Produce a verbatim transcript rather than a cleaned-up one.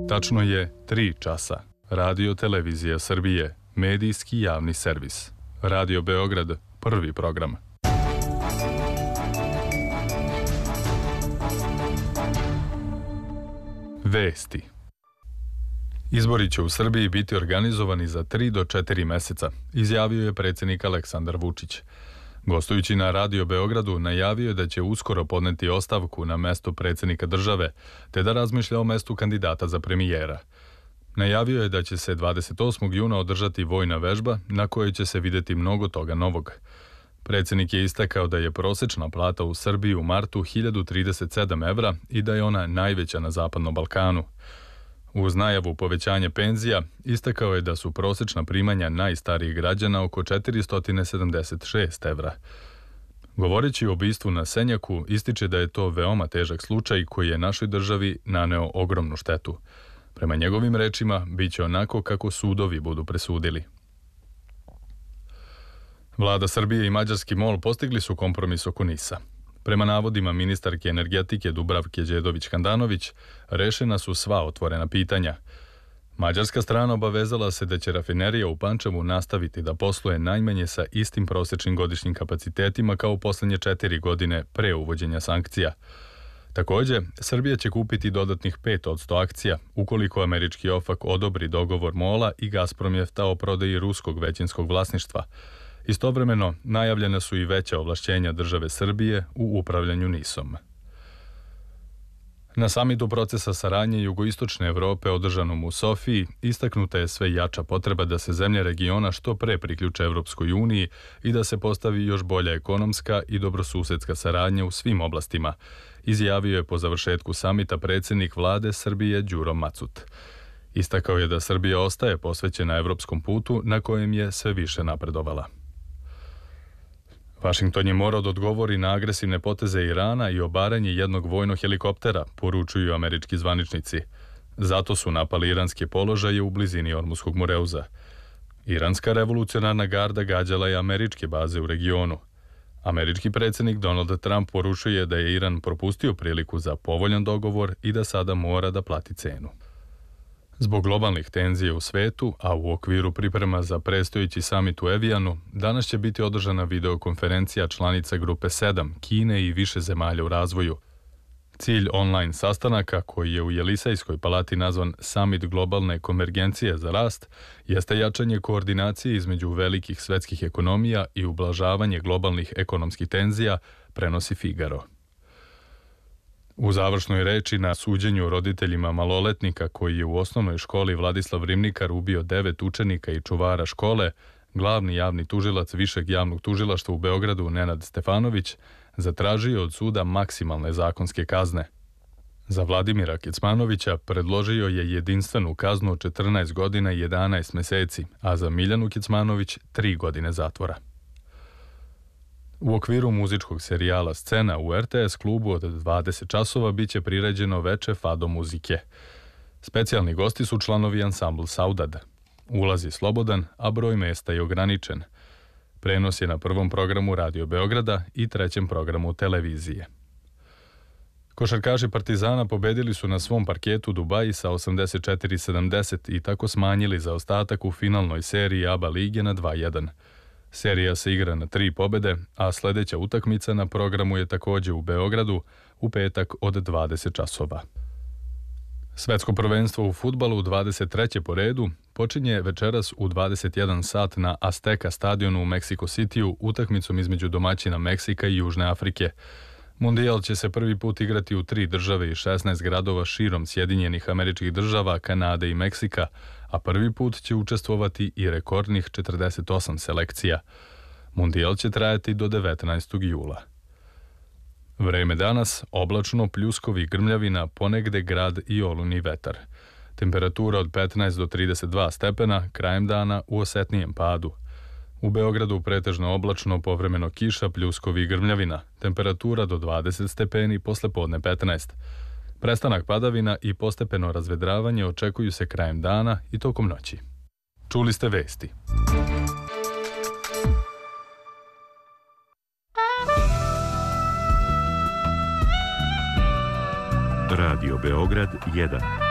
Tačno je tri časa. Radio Televizija Srbije, medijski javni servis. Radio Beograd, prvi program. Vesti. Izbori će u Srbiji biti organizovani za tri do četiri meseca, izjavio je predsjednik Aleksandar Vučić. Gostujući na Radio Beogradu, najavio je da će uskoro podneti ostavku na mesto predsjednika države, te da razmišlja o mestu kandidata za premijera. Najavio je da će se dvadeset osmog juna održati vojna vežba na kojoj će se vidjeti mnogo toga novog. Predsjednik je istakao da je prosječna plata u Srbiji u martu hiljadu trideset sedam evra i da je ona najveća na Zapadnom Balkanu. Uz najavu povećanja penzija, istakao je da su prosječna primanja najstarijih građana oko četiristo sedamdeset šest evra. Govoreći o ubistvu na Senjaku, ističe da je to veoma težak slučaj koji je našoj državi naneo ogromnu štetu. Prema njegovim rečima, bit će onako kako sudovi budu presudili. Vlada Srbije i mađarski MOL postigli su kompromis oko NIS-a. Prema navodima ministarke energetike Dubravke Đedović-Handanović, rešena su sva otvorena pitanja. Mađarska strana obavezala se da će rafinerija u Pančevu nastaviti da posluje najmanje sa istim prosječnim godišnjim kapacitetima kao u posljednje četiri godine pre uvođenja sankcija. Također, Srbija će kupiti dodatnih pet posto akcija ukoliko američki OFAC odobri dogovor MOL-a i Gazpromjefta o prodaji ruskog većinskog vlasništva. Istovremeno, najavljena su i veća ovlašćenja države Srbije u upravljanju NIS-om. Na samitu procesa saradnje jugoistočne Evrope održanom u Sofiji istaknuta je sve jača potreba da se zemlje regiona što pre priključe Evropskoj uniji i da se postavi još bolja ekonomska i dobrosusedska saradnja u svim oblastima, izjavio je po završetku samita predsjednik vlade Srbije Đuro Macut. Istakao je da Srbija ostaje posvećena evropskom putu na kojem je sve više napredovala. Vašington je morao da odgovori na agresivne poteze Irana i obaranje jednog vojnog helikoptera, poručuju američki zvaničnici. Zato su napali iranske položaje u blizini Ormuskog Moreuza. Iranska revolucionarna garda gađala je američke baze u regionu. Američki predsjednik Donald Trump poručuje da je Iran propustio priliku za povoljan dogovor i da sada mora da plati cenu. Zbog globalnih tenzija u svetu, a u okviru priprema za predstojeći samit u Evijanu, danas će biti održana videokonferencija članica Grupe sedam, Kine i više zemalja u razvoju. Cilj online sastanaka, koji je u Jelisejskoj palati nazvan Summit globalne konvergencije za rast, jeste jačanje koordinacije između velikih svetskih ekonomija i ublažavanje globalnih ekonomskih tenzija, prenosi Figaro. U završnoj reči na suđenju roditeljima maloletnika koji je u osnovnoj školi Vladislav Rimnikar ubio devet učenika i čuvara škole, glavni javni tužilac Višeg javnog tužilaštva u Beogradu Nenad Stefanović zatražio od suda maksimalne zakonske kazne. Za Vladimira Kecmanovića predložio je jedinstvenu kaznu od četrnaest godina i jedanaest meseci, a za Miljanu Kecmanović tri godine zatvora. U okviru muzičkog serijala Scena u R T S klubu od dvadeset časova biće priređeno veče fado muzike. Specijalni gosti su članovi ansambl Saudad. Ulaz je slobodan, a broj mesta je ograničen. Prenos je na prvom programu Radio Beograda i trećem programu televizije. Košarkaši Partizana pobedili su na svom parketu Dubaji sa osamdeset četiri sedamdeset i tako smanjili zaostatak u finalnoj seriji A B A lige na dva jedan. Serija se igra na tri pobede, a sljedeća utakmica na programu je također u Beogradu u petak od dvadeset časova. Svetsko prvenstvo u fudbalu dvadeset treće po redu počinje večeras u dvadeset jedan sat na Azteca stadionu u Mexico Cityu utakmicom između domaćina Meksika i Južne Afrike. Mundijal će se prvi put igrati u tri države i šesnaest gradova širom Sjedinjenih Američkih Država, Kanade i Meksika, a prvi put će učestvovati i rekordnih četrdeset osam selekcija. Mundijal će trajati do devetnaestog jula. Vreme danas, oblačno, pljuskovi, grmljavina, ponegde grad i olujni vetar. Temperatura od petnaest do trideset dva stepena, krajem dana u osetnijem padu. U Beogradu pretežno oblačno, povremeno kiša, pljuskovi i grmljavina. Temperatura do dvadeset stepeni, posle podne petnaest. Prestanak padavina i postepeno razvedravanje očekuju se krajem dana i tokom noći. Čuli ste vesti. Radio Beograd jedan.